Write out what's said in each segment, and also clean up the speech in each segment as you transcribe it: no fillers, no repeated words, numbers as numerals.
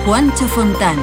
Juancho Fontán.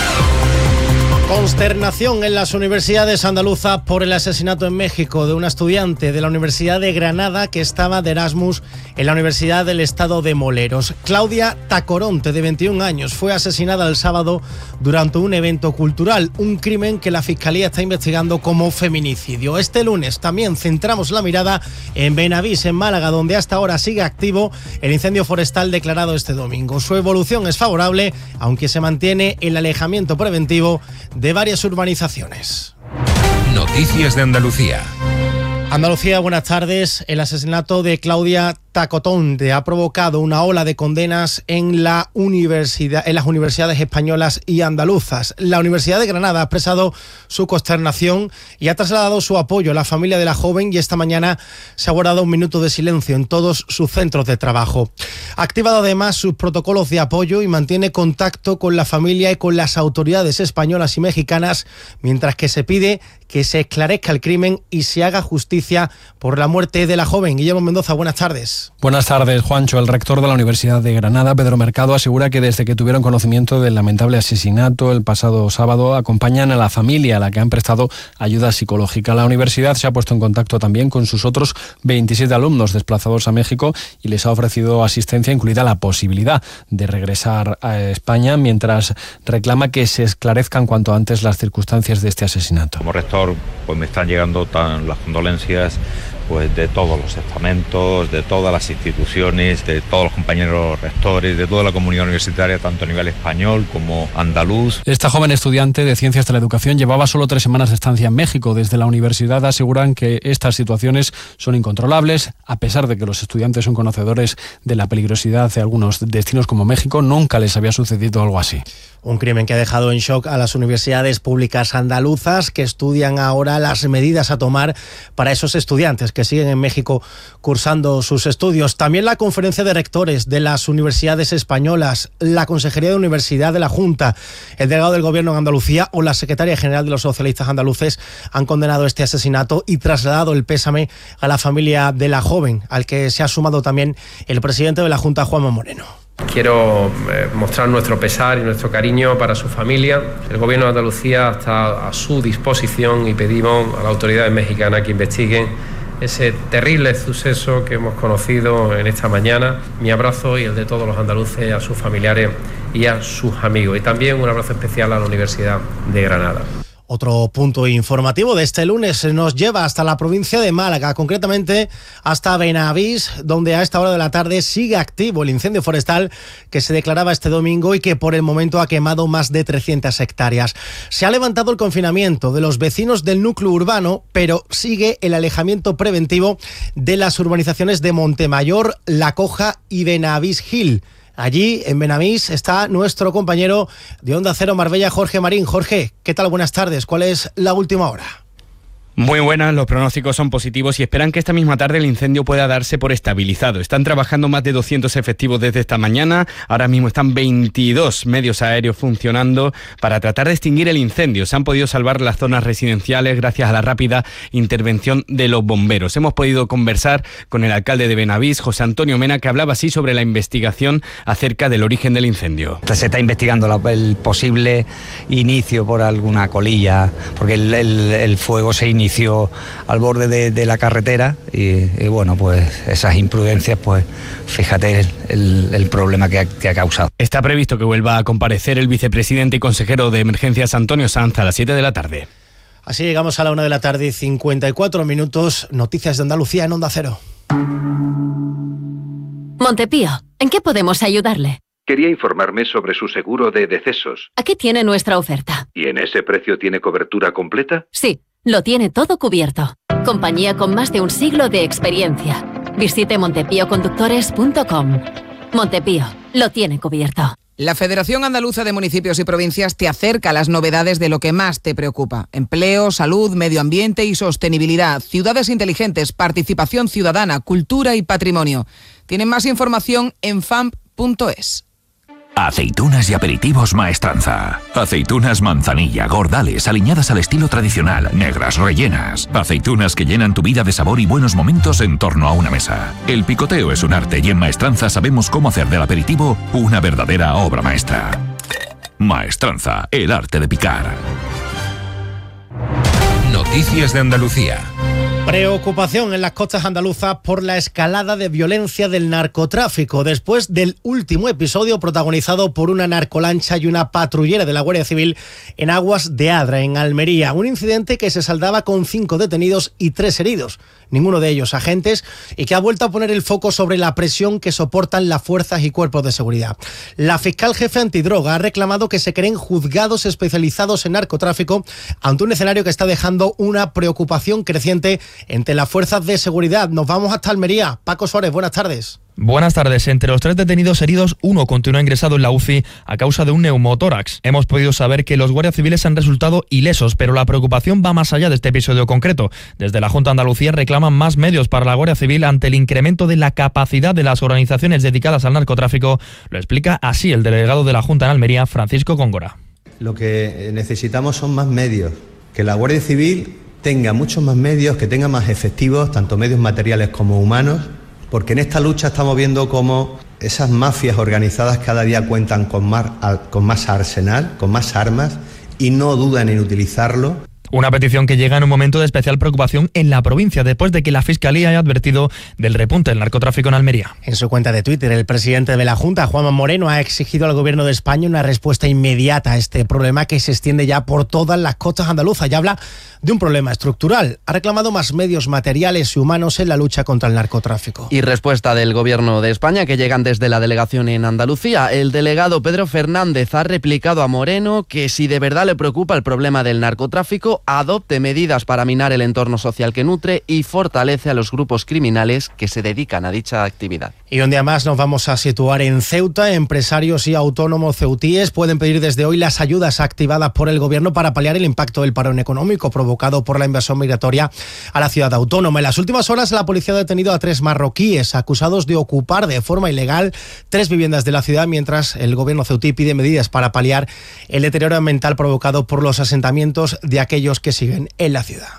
Consternación en las universidades andaluzas por el asesinato en México de una estudiante de la Universidad de Granada que estaba de Erasmus en la Universidad del Estado de Moleros. Claudia Tacoronte, de 21 años, fue asesinada el sábado durante un evento cultural, un crimen que la Fiscalía está investigando como feminicidio. Este lunes también centramos la mirada en Benavís, en Málaga, donde hasta ahora sigue activo el incendio forestal declarado este domingo. Su evolución es favorable, aunque se mantiene el alejamiento preventivo de varias urbanizaciones. Noticias de Andalucía. Andalucía, buenas tardes. El asesinato de Claudia Tacoronte ha provocado una ola de condenas en las universidades españolas y andaluzas. La Universidad de Granada ha expresado su consternación y ha trasladado su apoyo a la familia de la joven, y esta mañana se ha guardado un minuto de silencio en todos sus centros de trabajo. Ha activado además sus protocolos de apoyo y mantiene contacto con la familia y con las autoridades españolas y mexicanas, mientras que se pide que se esclarezca el crimen y se haga justicia por la muerte de la joven. Guillermo Mendoza, buenas tardes. Buenas tardes, Juancho. El rector de la Universidad de Granada, Pedro Mercado, asegura que desde que tuvieron conocimiento del lamentable asesinato el pasado sábado, acompañan a la familia a la que han prestado ayuda psicológica. La universidad se ha puesto en contacto también con sus otros 27 alumnos desplazados a México y les ha ofrecido asistencia, incluida la posibilidad de regresar a España, mientras reclama que se esclarezcan cuanto antes las circunstancias de este asesinato. Como rector, pues me están llegando las condolencias pues de todos los estamentos, de todas las instituciones, de todos los compañeros rectores, de toda la comunidad universitaria, tanto a nivel español como andaluz. Esta joven estudiante de Ciencias de la Educación llevaba solo 3 semanas de estancia en México. Desde la universidad aseguran que estas situaciones son incontrolables. A pesar de que los estudiantes son conocedores de la peligrosidad de algunos destinos como México, nunca les había sucedido algo así. Un crimen que ha dejado en shock a las universidades públicas andaluzas, que estudian ahora las medidas a tomar para esos estudiantes que siguen en México cursando sus estudios. También la Conferencia de Rectores de las Universidades Españolas, la Consejería de Universidad de la Junta, el delegado del Gobierno en Andalucía o la Secretaria General de los Socialistas Andaluces han condenado este asesinato y trasladado el pésame a la familia de la joven, al que se ha sumado también el presidente de la Junta, Juanma Moreno. Quiero mostrar nuestro pesar y nuestro cariño para su familia. El Gobierno de Andalucía está a su disposición y pedimos a las autoridades mexicanas que investiguen ese terrible suceso que hemos conocido en esta mañana. Mi abrazo y el de todos los andaluces a sus familiares y a sus amigos. Y también un abrazo especial a la Universidad de Granada. Otro punto informativo de este lunes nos lleva hasta la provincia de Málaga, concretamente hasta Benavís, donde a esta hora de la tarde sigue activo el incendio forestal que se declaraba este domingo y que por el momento ha quemado más de 300 hectáreas. Se ha levantado el confinamiento de los vecinos del núcleo urbano, pero sigue el alejamiento preventivo de las urbanizaciones de Montemayor, La Coja y Benavís Gil. Allí, en Benavís, está nuestro compañero de Onda Cero Marbella, Jorge Marín. Jorge, ¿qué tal? Buenas tardes. ¿Cuál es la última hora? Muy buenas, los pronósticos son positivos y esperan que esta misma tarde el incendio pueda darse por estabilizado. Están trabajando más de 200 efectivos desde esta mañana. Ahora mismo están 22 medios aéreos funcionando para tratar de extinguir el incendio. Se han podido salvar las zonas residenciales gracias a la rápida intervención de los bomberos. Hemos podido conversar con el alcalde de Benavís, José Antonio Mena, que hablaba así sobre la investigación acerca del origen del incendio. Se está investigando el posible inicio por alguna colilla, porque el fuego se inició al borde de la carretera y bueno, pues esas imprudencias, pues fíjate el problema que ha causado. Está previsto que vuelva a comparecer el vicepresidente y consejero de Emergencias Antonio Sanz a las 7 de la tarde. Así llegamos a la 1 de la tarde y 54 minutos. Noticias de Andalucía en Onda Cero. Montepío, ¿en qué podemos ayudarle? Quería informarme sobre su seguro de decesos. Aquí tiene nuestra oferta. ¿Y en ese precio tiene cobertura completa? Sí, lo tiene todo cubierto. Compañía con más de un siglo de experiencia. Visite montepíoconductores.com. Montepío, lo tiene cubierto. La Federación Andaluza de Municipios y Provincias te acerca a las novedades de lo que más te preocupa. Empleo, salud, medio ambiente y sostenibilidad, ciudades inteligentes, participación ciudadana, cultura y patrimonio. Tienen más información en famp.es. Aceitunas y aperitivos Maestranza. Aceitunas manzanilla, gordales, aliñadas al estilo tradicional, negras, rellenas. Aceitunas que llenan tu vida de sabor y buenos momentos en torno a una mesa. El picoteo es un arte y en Maestranza sabemos cómo hacer del aperitivo una verdadera obra maestra. Maestranza, el arte de picar. Noticias de Andalucía. Preocupación en las costas andaluzas por la escalada de violencia del narcotráfico después del último episodio protagonizado por una narcolancha y una patrullera de la Guardia Civil en aguas de Adra, en Almería. Un incidente que se saldaba con 5 detenidos y 3 heridos, ninguno de ellos agentes, y que ha vuelto a poner el foco sobre la presión que soportan las fuerzas y cuerpos de seguridad. La fiscal jefe antidroga ha reclamado que se creen juzgados especializados en narcotráfico ante un escenario que está dejando una preocupación creciente entre las fuerzas de seguridad. Nos vamos hasta Almería. Paco Suárez, buenas tardes. Buenas tardes. Entre los 3 detenidos heridos, uno continúa ingresado en la UCI a causa de un neumotórax. Hemos podido saber que los guardias civiles han resultado ilesos, pero la preocupación va más allá de este episodio concreto. Desde la Junta de Andalucía reclaman más medios para la Guardia Civil ante el incremento de la capacidad de las organizaciones dedicadas al narcotráfico. Lo explica así el delegado de la Junta en Almería, Francisco Góngora. Lo que necesitamos son más medios, que la Guardia Civil tenga muchos más medios, que tenga más efectivos, tanto medios materiales como humanos, porque en esta lucha estamos viendo cómo esas mafias organizadas cada día cuentan con más arsenal, con más armas, y no dudan en utilizarlo. Una petición que llega en un momento de especial preocupación en la provincia, después de que la Fiscalía haya advertido del repunte del narcotráfico en Almería. En su cuenta de Twitter, el presidente de la Junta, Juanma Moreno, ha exigido al Gobierno de España una respuesta inmediata a este problema que se extiende ya por todas las costas andaluzas y habla de un problema estructural. Ha reclamado más medios materiales y humanos en la lucha contra el narcotráfico. Y respuesta del Gobierno de España, que llegan desde la delegación en Andalucía. El delegado Pedro Fernández ha replicado a Moreno que si de verdad le preocupa el problema del narcotráfico, adopte medidas para minar el entorno social que nutre y fortalece a los grupos criminales que se dedican a dicha actividad. Y un día más nos vamos a situar en Ceuta. Empresarios y autónomos ceutíes pueden pedir desde hoy las ayudas activadas por el Gobierno para paliar el impacto del parón económico provocado por la invasión migratoria a la ciudad autónoma. En las últimas horas la policía ha detenido a 3 marroquíes acusados de ocupar de forma ilegal 3 viviendas de la ciudad, mientras el Gobierno ceutí pide medidas para paliar el deterioro ambiental provocado por los asentamientos de aquellos que siguen en la ciudad.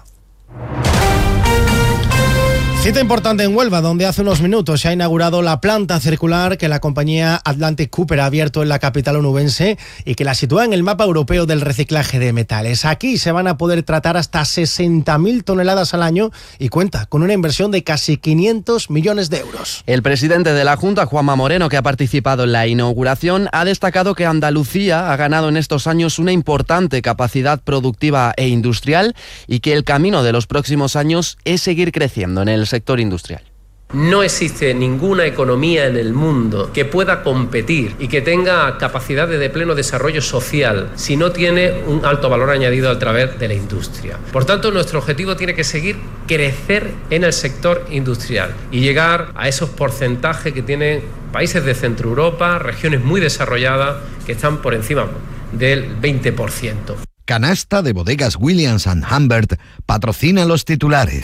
Cita importante en Huelva, donde hace unos minutos se ha inaugurado la planta circular que la compañía Atlantic Cooper ha abierto en la capital onubense y que la sitúa en el mapa europeo del reciclaje de metales. Aquí se van a poder tratar hasta 60.000 toneladas al año y cuenta con una inversión de casi 500 millones de euros. El presidente de la Junta, Juanma Moreno, que ha participado en la inauguración, ha destacado que Andalucía ha ganado en estos años una importante capacidad productiva e industrial y que el camino de los próximos años es seguir creciendo en el sector industrial. No existe ninguna economía en el mundo que pueda competir y que tenga capacidades de pleno desarrollo social si no tiene un alto valor añadido a través de la industria. Por tanto, nuestro objetivo tiene que seguir crecer en el sector industrial y llegar a esos porcentajes que tienen países de Centro Europa, regiones muy desarrolladas que están por encima del 20%. Canasta de Bodegas Williams & Humbert patrocina los titulares.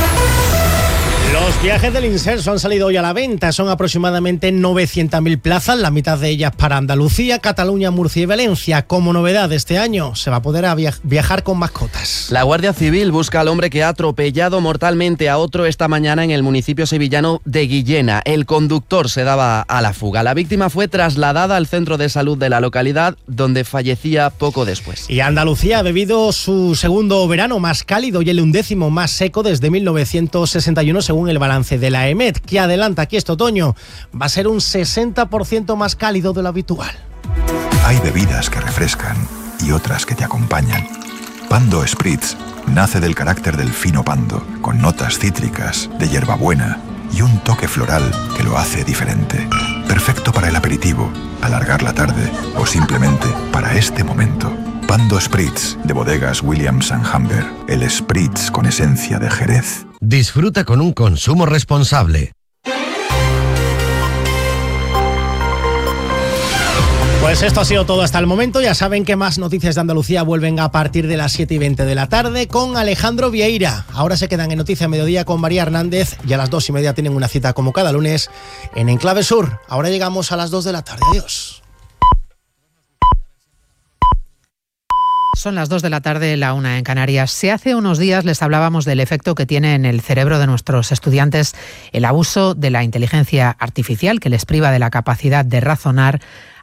Los viajes del Inserso han salido hoy a la venta. Son aproximadamente 900.000 plazas, la mitad de ellas para Andalucía, Cataluña, Murcia y Valencia. Como novedad de este año, se va a poder viajar con mascotas. La Guardia Civil busca al hombre que ha atropellado mortalmente a otro esta mañana en el municipio sevillano de Guillena. El conductor se daba a la fuga. La víctima fue trasladada al centro de salud de la localidad, donde fallecía poco después. Y Andalucía ha vivido su segundo verano más cálido y el 11º más seco desde 1961, según el balance de la EMET, que adelanta que este otoño va a ser un 60% más cálido de lo habitual. Hay bebidas que refrescan y otras que te acompañan. Pando Spritz nace del carácter del fino pando, con notas cítricas, de hierbabuena y un toque floral que lo hace diferente. Perfecto para el aperitivo, alargar la tarde o simplemente para este momento. Pando Spritz, de Bodegas Williams & Humbert, el Spritz con esencia de Jerez. Disfruta con un consumo responsable. Pues esto ha sido todo hasta el momento. Ya saben que más noticias de Andalucía vuelven a partir de las 7:20 de la tarde con Alejandro Vieira. Ahora se quedan en Noticias Mediodía con María Hernández y a las 2:30 tienen una cita como cada lunes en Enclave Sur. Ahora llegamos a las 2 de la tarde. Adiós. Son las 2 de la tarde, la 1 en Canarias. Si hace unos días les hablábamos del efecto que tiene en el cerebro de nuestros estudiantes el abuso de la inteligencia artificial, que les priva de la capacidad de razonar,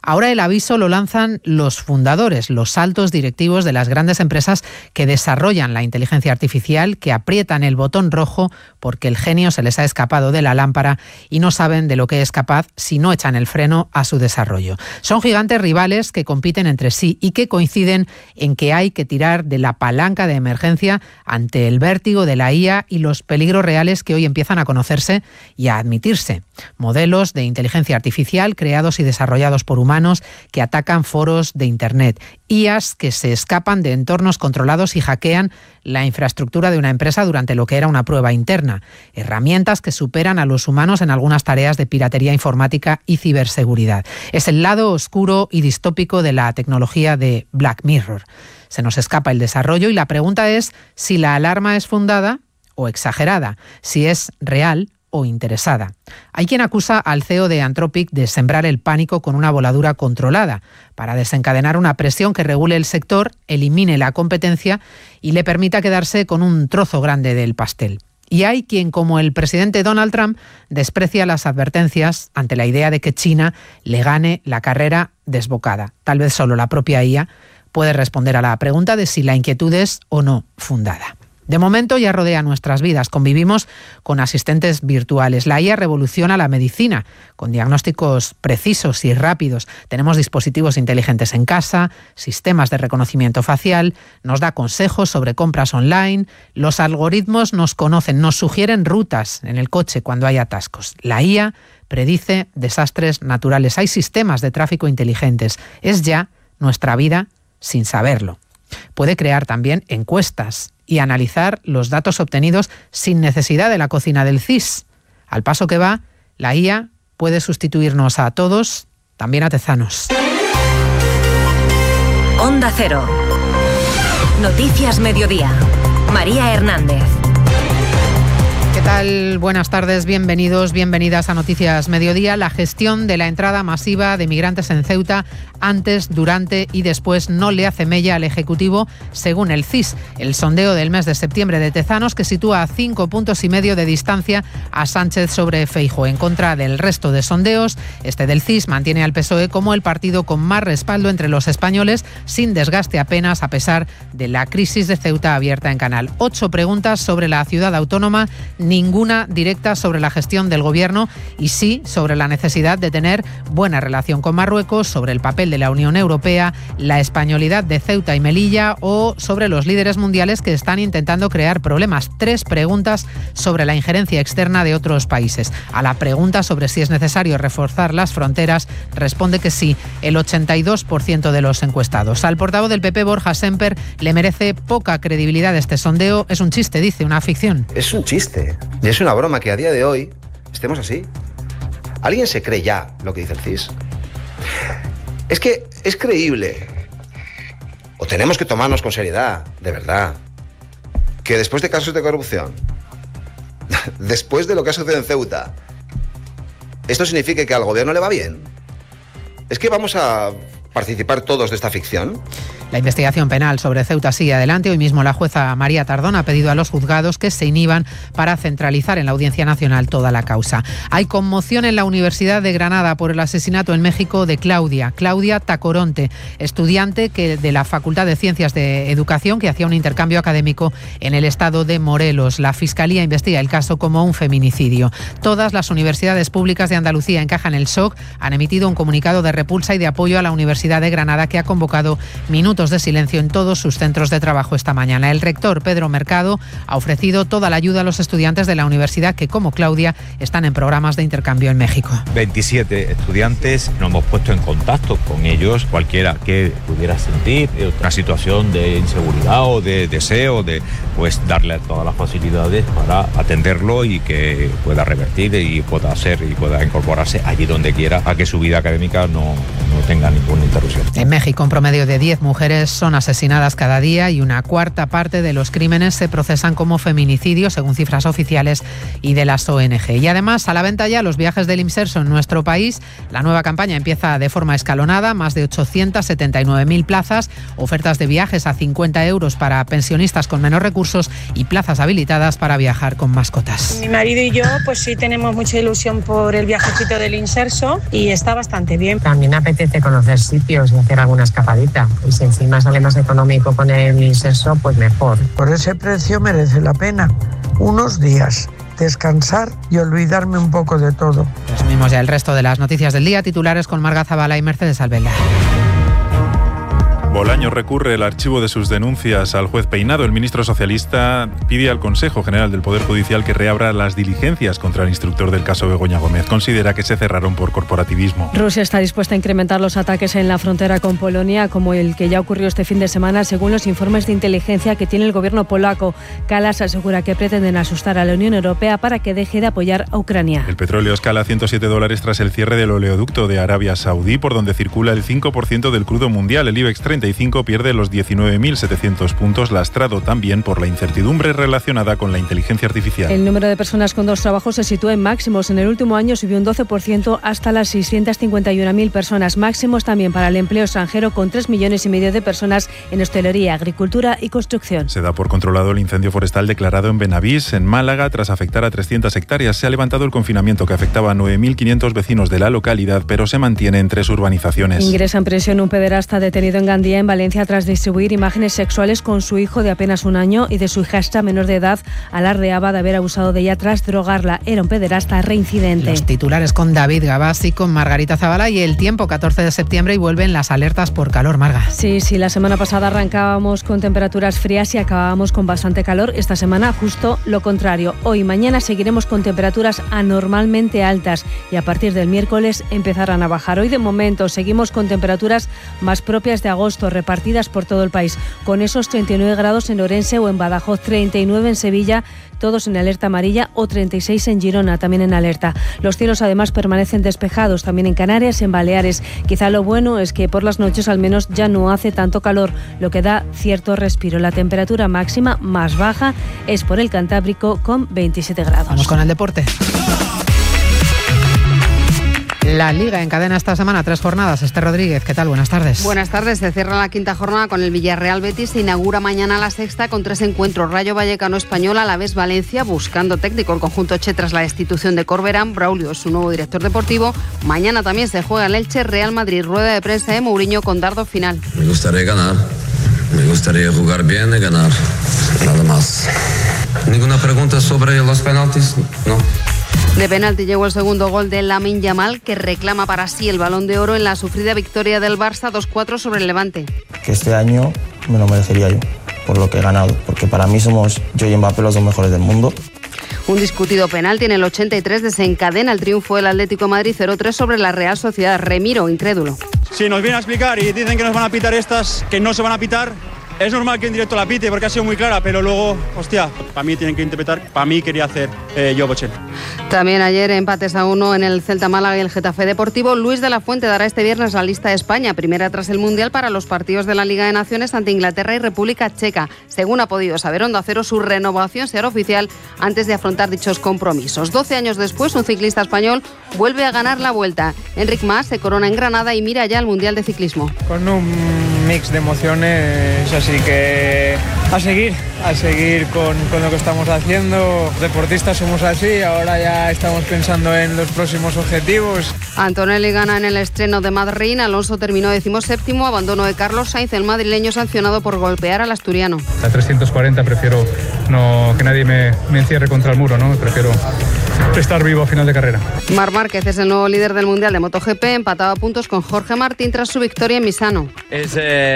Ahora el aviso lo lanzan los fundadores, los altos directivos de las grandes empresas que desarrollan la inteligencia artificial, que aprietan el botón rojo porque el genio se les ha escapado de la lámpara y no saben de lo que es capaz si no echan el freno a su desarrollo. Son gigantes rivales que compiten entre sí y que coinciden en que hay que tirar de la palanca de emergencia ante el vértigo de la IA y los peligros reales que hoy empiezan a conocerse y a admitirse. Modelos de inteligencia artificial creados y desarrollados por humanos que atacan foros de Internet. IAs que se escapan de entornos controlados y hackean la infraestructura de una empresa durante lo que era una prueba interna. Herramientas que superan a los humanos en algunas tareas de piratería informática y ciberseguridad. Es el lado oscuro y distópico de la tecnología de Black Mirror. Se nos escapa el desarrollo y la pregunta es si la alarma es fundada o exagerada, si es real o interesada. Hay quien acusa al CEO de Anthropic de sembrar el pánico con una voladura controlada para desencadenar una presión que regule el sector, elimine la competencia y le permita quedarse con un trozo grande del pastel. Y hay quien, como el presidente Donald Trump, desprecia las advertencias ante la idea de que China le gane la carrera desbocada. Tal vez solo la propia IA puede responder a la pregunta de si la inquietud es o no fundada. De momento ya rodea nuestras vidas. Convivimos con asistentes virtuales. La IA revoluciona la medicina con diagnósticos precisos y rápidos. Tenemos dispositivos inteligentes en casa, sistemas de reconocimiento facial, nos da consejos sobre compras online. Los algoritmos nos conocen, nos sugieren rutas en el coche cuando hay atascos. La IA predice desastres naturales. Hay sistemas de tráfico inteligentes. Es ya nuestra vida sin saberlo. Puede crear también encuestas y analizar los datos obtenidos sin necesidad de la cocina del CIS. Al paso que va, la IA puede sustituirnos a todos, también a tezanos. Onda Cero. Noticias Mediodía. María Hernández. ¿Qué tal? Buenas tardes, bienvenidos, bienvenidas a Noticias Mediodía. La gestión de la entrada masiva de migrantes en Ceuta antes, durante y después no le hace mella al Ejecutivo, según el CIS, el sondeo del mes de septiembre de Tezanos, que sitúa a 5,5 puntos de distancia a Sánchez sobre Feijóo. En contra del resto de sondeos, este del CIS mantiene al PSOE como el partido con más respaldo entre los españoles, sin desgaste apenas, a pesar de la crisis de Ceuta abierta en Canal. 8 preguntas sobre la ciudad autónoma, ninguna directa sobre la gestión del Gobierno y sí sobre la necesidad de tener buena relación con Marruecos, sobre el papel de la Unión Europea, la españolidad de Ceuta y Melilla o sobre los líderes mundiales que están intentando crear problemas. 3 preguntas sobre la injerencia externa de otros países. A la pregunta sobre si es necesario reforzar las fronteras, responde que sí, el 82% de los encuestados. Al portavoz del PP, Borja Semper, le merece poca credibilidad este sondeo. Es un chiste, dice, una ficción. Es un chiste. Y es una broma que a día de hoy estemos así. ¿Alguien se cree ya lo que dice el CIS? Es que es creíble. O tenemos que tomarnos con seriedad, de verdad, que después de casos de corrupción, después de lo que ha sucedido en Ceuta, ¿esto significa que al gobierno le va bien? ¿Es que vamos a participar todos de esta ficción? La investigación penal sobre Ceuta sigue adelante. Hoy mismo la jueza María Tardón ha pedido a los juzgados que se inhiban para centralizar en la Audiencia Nacional toda la causa. Hay conmoción en la Universidad de Granada por el asesinato en México de Claudia Tacoronte, estudiante de la Facultad de Ciencias de Educación que hacía un intercambio académico en el estado de Morelos. La Fiscalía investiga el caso como un feminicidio. Todas las universidades públicas de Andalucía encajan el shock. Han emitido un comunicado de repulsa y de apoyo a la Universidad de Granada, que ha convocado minutos de silencio en todos sus centros de trabajo esta mañana. El rector, Pedro Mercado, ha ofrecido toda la ayuda a los estudiantes de la universidad que, como Claudia, están en programas de intercambio en México. 27 estudiantes, nos hemos puesto en contacto con ellos, cualquiera que pudiera sentir una situación de inseguridad o de deseo de darle todas las facilidades para atenderlo y que pueda revertir y pueda incorporarse allí donde quiera, a que su vida académica no tenga ninguna interrupción. En México, un promedio de 10 mujeres son asesinadas cada día y una cuarta parte de los crímenes se procesan como feminicidios, según cifras oficiales y de las ONG. Y además, a la venta ya los viajes del Imserso en nuestro país. La nueva campaña empieza de forma escalonada, más de 879.000 plazas, ofertas de viajes a 50 euros para pensionistas con menos recursos y plazas habilitadas para viajar con mascotas. Mi marido y yo pues sí tenemos mucha ilusión por el viajecito del Imserso y está bastante bien. También apetece apetece conocer sitios y hacer alguna escapadita. Y si encima sale más económico con el sexo, pues mejor. Por ese precio merece la pena. Unos días, descansar y olvidarme un poco de todo. Resumimos ya el resto de las noticias del día. Titulares con Marga Zabala y Mercedes Albela. Bolaños recurre el archivo de sus denuncias al juez Peinado. El ministro socialista pide al Consejo General del Poder Judicial que reabra las diligencias contra el instructor del caso Begoña Gómez. Considera que se cerraron por corporativismo. Rusia está dispuesta a incrementar los ataques en la frontera con Polonia, como el que ya ocurrió este fin de semana, según los informes de inteligencia que tiene el gobierno polaco. Kallas asegura que pretenden asustar a la Unión Europea para que deje de apoyar a Ucrania. El petróleo escala a $107 tras el cierre del oleoducto de Arabia Saudí, por donde circula el 5% del crudo mundial. El IBEX 35 pierde los 19.700 puntos, lastrado también por la incertidumbre relacionada con la inteligencia artificial. El número de personas con 2 trabajos se sitúa en máximos. En el último año subió un 12% hasta las 651.000 personas. Máximos también para el empleo extranjero, con 3,5 millones de personas en hostelería, agricultura y construcción. Se da por controlado el incendio forestal declarado en Benavís, en Málaga, tras afectar a 300 hectáreas. Se ha levantado el confinamiento que afectaba a 9.500 vecinos de la localidad, pero se mantiene en 3 urbanizaciones. Ingresa en prisión un pederasta detenido en Gandía, en Valencia, tras distribuir imágenes sexuales con su hijo de apenas 1 año y de su hijastra menor de edad. Alardeaba de haber abusado de ella tras drogarla. Era un pederasta reincidente. Los titulares con David Gabás y con Margarita Zabala. Y el tiempo, 14 de septiembre, y vuelven las alertas por calor, Marga. Sí, la semana pasada arrancábamos con temperaturas frías y acabábamos con bastante calor. Esta semana justo lo contrario. Hoy y mañana seguiremos con temperaturas anormalmente altas y a partir del miércoles empezarán a bajar. Hoy de momento seguimos con temperaturas más propias de agosto, repartidas por todo el país, con esos 39 grados en Orense o en Badajoz, 39 en Sevilla, todos en alerta amarilla, o 36 en Girona, también en alerta. Los cielos además permanecen despejados, también en Canarias, en Baleares. Quizá lo bueno es que por las noches al menos ya no hace tanto calor, lo que da cierto respiro. La temperatura máxima más baja es por el Cantábrico, con 27 grados. Vamos con el deporte. La Liga encadena esta semana 3 jornadas. Esther Rodríguez, ¿qué tal? Buenas tardes. Buenas tardes. Se cierra la 5ª jornada con el Villarreal Betis. Se inaugura mañana la 6ª con 3 encuentros. Rayo Vallecano Español, Alavés Valencia, buscando técnico el conjunto che tras la destitución de Corberán. Braulio es su nuevo director deportivo. Mañana también se juega el Elche Real Madrid. Rueda de prensa de Mourinho con dardo final. Me gustaría ganar. Me gustaría jugar bien y ganar. Nada más. ¿Ninguna pregunta sobre los penaltis? No. De penalti llegó el segundo gol de Lamine Yamal, que reclama para sí el Balón de Oro en la sufrida victoria del Barça 2-4 sobre el Levante. Que este año me lo merecería yo, por lo que he ganado, porque para mí somos yo y Mbappé los 2 mejores del mundo. Un discutido penalti en el 83 desencadena el triunfo del Atlético de Madrid 0-3 sobre la Real Sociedad. Remiro, incrédulo. Si nos vienen a explicar y dicen que nos van a pitar estas, que no se van a pitar, es normal que en directo la pite porque ha sido muy clara, pero luego, hostia, para mí tienen que interpretar, para mí quería hacer yo Bochen. También ayer empates a 1 en el Celta Málaga y el Getafe Deportivo. Luis de la Fuente dará este viernes la lista de España, primera tras el Mundial, para los partidos de la Liga de Naciones ante Inglaterra y República Checa. Según ha podido saber Onda Cero, su renovación será oficial antes de afrontar dichos compromisos. 12 años después, un ciclista español vuelve a ganar la Vuelta. Enric Mas se corona en Granada y mira ya al Mundial de Ciclismo. Con un mix de emociones, así que a seguir con lo que estamos haciendo. Deportistas somos así, ahora ya estamos pensando en los próximos objetivos. Antonelli gana en el estreno de Madrid. Alonso terminó 17º, abandono de Carlos Sainz, el madrileño sancionado por golpear al asturiano. A 340 prefiero que nadie me encierre contra el muro, ¿no? Prefiero estar vivo a final de carrera. Marc Márquez es el nuevo líder del Mundial de MotoGP, empatado a puntos con Jorge Martín tras su victoria en Misano. Es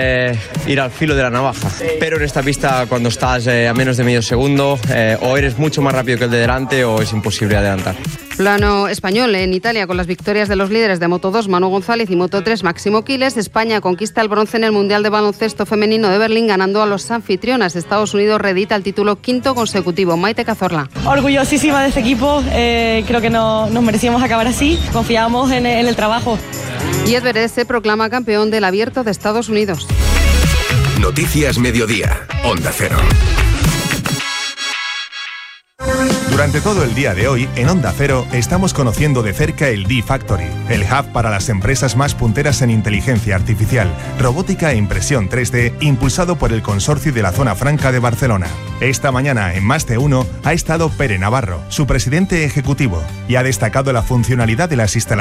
ir al filo de la navaja, pero en esta pista cuando estás a menos de medio segundo o eres mucho más rápido que el de delante o es imposible adelantar. Plano español en Italia con las victorias de los líderes de Moto2, Manu González, y Moto3, Máximo Quiles. España conquista el bronce en el Mundial de Baloncesto Femenino de Berlín, ganando a los anfitrionas. Estados Unidos reedita el título 5º consecutivo. Maite Cazorla. Orgullosísima de este equipo, creo que nos merecíamos acabar así, confiamos en el trabajo. Y Everett se proclama campeón del Abierto de Estados Unidos. Noticias Mediodía, Onda Cero. Durante todo el día de hoy, en Onda Cero, estamos conociendo de cerca el D-Factory, el hub para las empresas más punteras en inteligencia artificial, robótica e impresión 3D, impulsado por el Consorcio de la Zona Franca de Barcelona. Esta mañana, en Más de Uno, ha estado Pere Navarro, su presidente ejecutivo, y ha destacado la funcionalidad de las instalaciones